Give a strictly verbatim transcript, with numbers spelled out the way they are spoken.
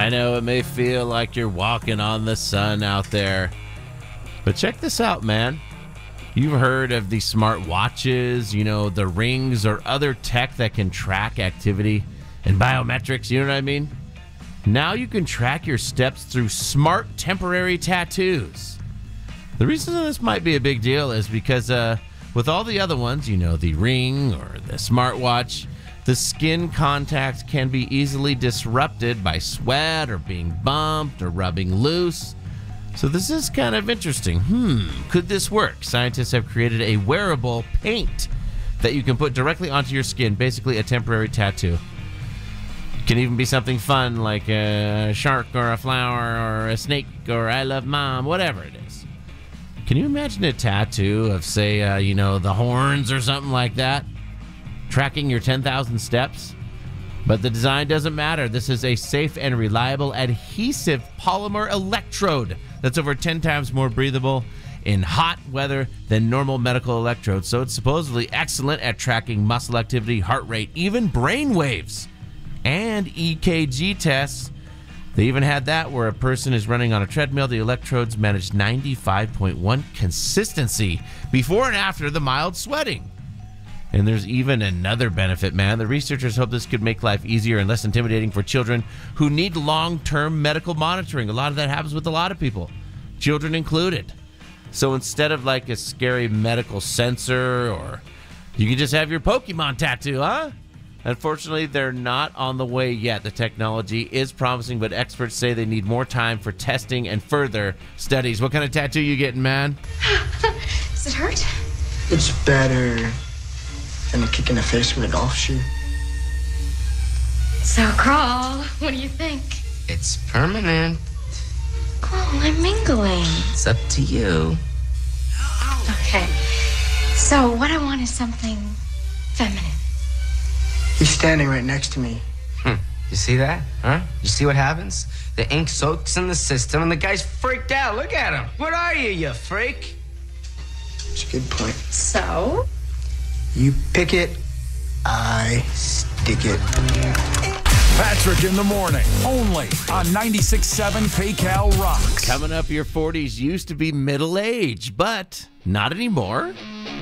I know it may feel like you're walking on the sun out there, but check this out, man. You've heard of the smart watches, you know, the rings or other tech that can track activity and biometrics, you know what I mean? Now you can track your steps through smart temporary tattoos. The reason this might be a big deal is because uh, with all the other ones, you know, the ring or the smartwatch, the skin contact can be easily disrupted by sweat or being bumped or rubbing loose. So this is kind of interesting. Hmm, could this work? Scientists have created a wearable paint that you can put directly onto your skin, basically a temporary tattoo. It can even be something fun like a shark or a flower or a snake or I love mom, whatever it is. Can you imagine a tattoo of, say, uh, you know, the horns or something like that? Tracking your ten thousand steps? But the design doesn't matter. This is a safe and reliable adhesive polymer electrode that's over ten times more breathable in hot weather than normal medical electrodes. So it's supposedly excellent at tracking muscle activity, heart rate, even brain waves, and E K G tests. They even had that where a person is running on a treadmill. The electrodes managed ninety-five point one consistency before and after the mild sweating. And there's even another benefit, man. The researchers hope this could make life easier and less intimidating for children who need long-term medical monitoring. A lot of that happens with a lot of people, children included. So instead of like a scary medical sensor, or you can just have your Pokemon tattoo, huh? Unfortunately, they're not on the way yet. The technology is promising, but experts say they need more time for testing and further studies. What kind of tattoo you getting, man? Does it hurt? It's better than a kick in the face with a golf shoe. So, Crawl, what do you think? It's permanent. Crawl, I'm mingling. It's up to you. Okay. So, what I want is something feminine. He's standing right next to me. Hmm. You see that? Huh? You see what happens? The ink soaks in the system and the guy's freaked out. Look at him. What are you, you freak? It's a good point. So? You pick it, I stick it. Patrick in the morning, only on ninety-six point seven PayCal Rocks. Coming up, your forties used to be middle age, but not anymore.